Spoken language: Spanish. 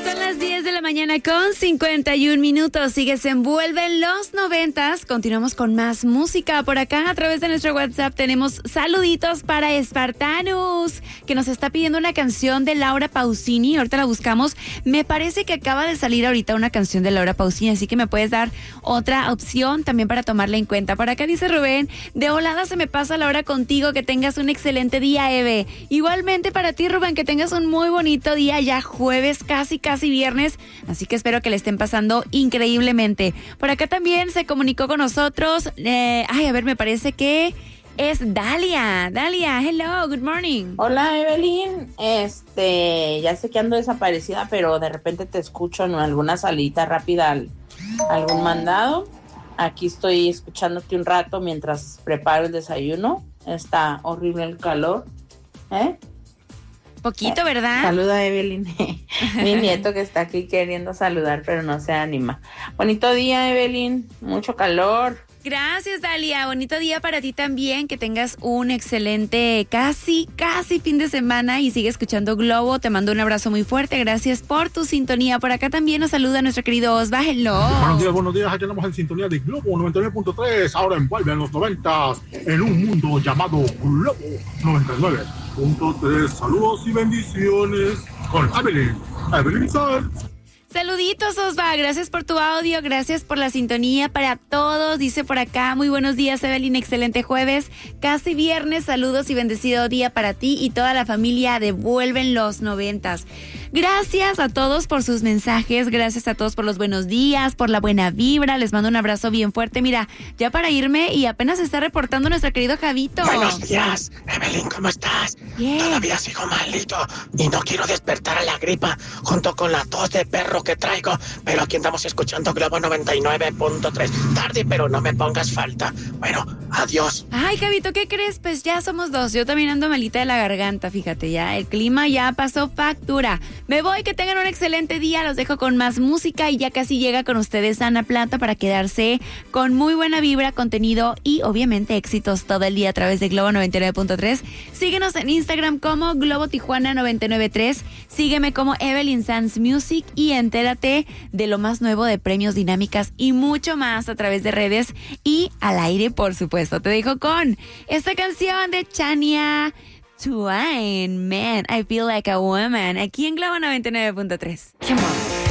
Son las 10 de la mañana con 51 minutos. Sigues Envuelven los 90s. Continuamos con más música. Por acá, a través de nuestro WhatsApp, tenemos saluditos para Espartanus, que nos está pidiendo una canción de Laura Pausini. Ahorita la buscamos. Me parece que acaba de salir ahorita una canción de Laura Pausini, así que me puedes dar otra opción también para tomarla en cuenta. Por acá dice Rubén, de volada se me pasa la hora contigo. Que tengas un excelente día, Eve. Igualmente para ti, Rubén, que tengas un muy bonito día. Ya jueves, casi viernes, así que espero que le estén pasando increíblemente. Por acá también se comunicó con nosotros, me parece que es Dalia. Dalia, hello, good morning. Hola, Evelyn, ya sé que ando desaparecida, pero de repente te escucho en alguna salita rápida, algún mandado. Aquí estoy escuchándote un rato mientras preparo el desayuno. Está horrible el calor, Poquito, ¿verdad? Saluda, Evelyn. Mi nieto que está aquí queriendo saludar, pero no se anima. Bonito día, Evelyn. Mucho calor. Gracias, Dalia. Bonito día para ti también. Que tengas un excelente casi fin de semana y sigue escuchando Globo. Te mando un abrazo muy fuerte. Gracias por tu sintonía. Por acá también nos saluda nuestro querido Osva. Hello. Buenos días. Aquí andamos en sintonía de Globo 99.3. Ahora envuelven los 90s en un mundo llamado Globo 99.3. Saludos y bendiciones con Evelyn Sal. Saluditos, Osva, gracias por tu audio, gracias por la sintonía para todos, dice por acá, muy buenos días, Evelyn, excelente jueves, casi viernes, saludos y bendecido día para ti y toda la familia de Vuelven los 90s. Gracias a todos por sus mensajes, gracias a todos por los buenos días, por la buena vibra, les mando un abrazo bien fuerte. Mira, ya para irme y apenas se está reportando nuestro querido Javito. Buenos días, Evelyn, ¿cómo estás? Bien. Todavía sigo malito y no quiero despertar a la gripa junto con la tos de perro que traigo, pero aquí andamos escuchando Globo 99.3. Tarde, pero no me pongas falta. Bueno, adiós. Ay, Javito, ¿qué crees? Pues ya somos dos, yo también ando malita de la garganta, fíjate, ya el clima ya pasó factura. Me voy, que tengan un excelente día, los dejo con más música y ya casi llega con ustedes Ana Plata para quedarse con muy buena vibra, contenido y obviamente éxitos todo el día a través de Globo 99.3. Síguenos en Instagram como Globo Tijuana 993, sígueme como Evelyn Sanz Music y entérate de lo más nuevo de premios, dinámicas y mucho más a través de redes y al aire, por supuesto. Te dejo con esta canción de Chania Twain, Man, I Feel Like a Woman, aquí en Globo 99.3. Come on.